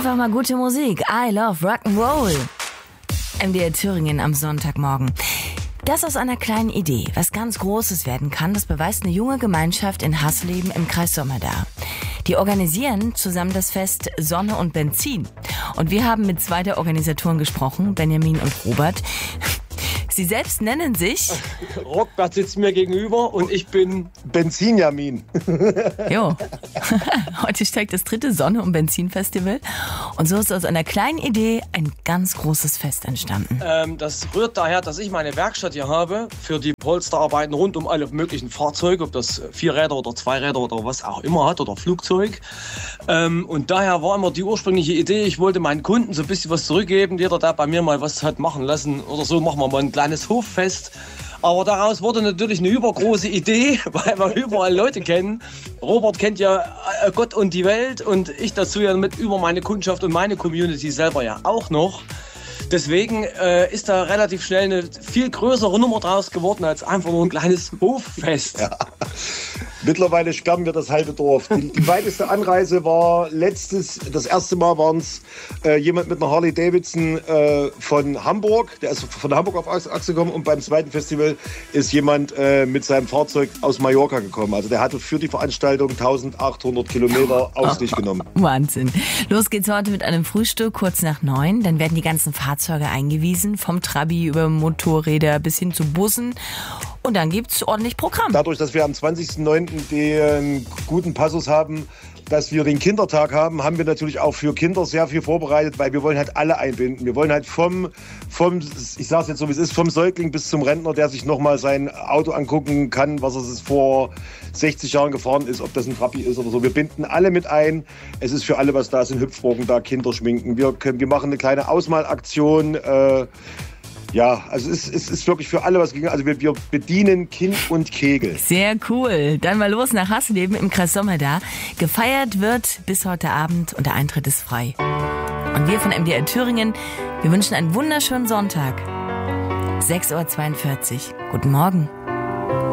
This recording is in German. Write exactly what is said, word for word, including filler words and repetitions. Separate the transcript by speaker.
Speaker 1: Einfach mal gute Musik. I love Rock'n'Roll. M D R Thüringen am Sonntagmorgen. Das aus einer kleinen Idee, was ganz Großes werden kann, das beweist eine junge Gemeinschaft in Hasleben im Kreis Sommerdar. Die organisieren zusammen das Fest Sonne und Benzin. Und wir haben mit zwei der Organisatoren gesprochen, Benjamin und Robert. Sie selbst nennen sich...
Speaker 2: Rockbert sitzt mir gegenüber und ich bin Benzinjamin.
Speaker 1: Jo. Heute steigt das dritte Sonne- und Benzin-Festival. Und so ist aus einer kleinen Idee ein ganz großes Fest entstanden.
Speaker 2: Ähm, das rührt daher, dass ich meine Werkstatt hier habe für die Polsterarbeiten rund um alle möglichen Fahrzeuge, ob das Vierräder oder Zweiräder oder was auch immer hat oder Flugzeug. Ähm, und daher war immer die ursprüngliche Idee, ich wollte meinen Kunden so ein bisschen was zurückgeben. Jeder, der bei mir mal was hat machen lassen oder so, machen wir mal ein kleines Hoffest. Aber daraus wurde natürlich eine übergroße Idee, weil wir überall Leute kennen. Robert kennt ja Gott und die Welt und ich dazu ja mit über meine Kundschaft und meine Community selber ja auch noch. Deswegen äh, ist da relativ schnell eine viel größere Nummer draus geworden als einfach nur ein kleines Hoffest.
Speaker 3: Ja. Mittlerweile sperren wir das halbe Dorf. Die, die weiteste Anreise war letztes, das erste Mal waren es äh, jemand mit einer Harley Davidson äh, von Hamburg, der ist von Hamburg auf Achse gekommen, und beim zweiten Festival ist jemand äh, mit seinem Fahrzeug aus Mallorca gekommen. Also der hatte für die Veranstaltung eintausendachthundert Kilometer auf sich genommen.
Speaker 1: Wahnsinn. Los geht's heute mit einem Frühstück kurz nach neun. Dann werden die ganzen Fahrzeuge eingewiesen, vom Trabi über Motorräder bis hin zu Bussen. Und dann gibt's ordentlich Programm.
Speaker 3: Dadurch, dass wir am zwanzigsten neunten den guten Passus haben, dass wir den Kindertag haben, haben wir natürlich auch für Kinder sehr viel vorbereitet, weil wir wollen halt alle einbinden. Wir wollen halt vom, vom ich sage es jetzt so, wie es ist, vom Säugling bis zum Rentner, der sich nochmal sein Auto angucken kann, was es vor sechzig Jahren gefahren ist, ob das ein Trabi ist oder so. Wir binden alle mit ein. Es ist für alle was da, es sind Hüpfburgen da, Kinder schminken. Wir, können, wir machen eine kleine Ausmalaktion. Äh, Ja, also es, es ist wirklich für alle was gegangen. Also wir, wir bedienen Kind und Kegel.
Speaker 1: Sehr cool. Dann mal los nach Hasleben im Kreis Sommerdar. Gefeiert wird bis heute Abend und der Eintritt ist frei. Und wir von M D R Thüringen, wir wünschen einen wunderschönen Sonntag. sechs Uhr zweiundvierzig. Guten Morgen.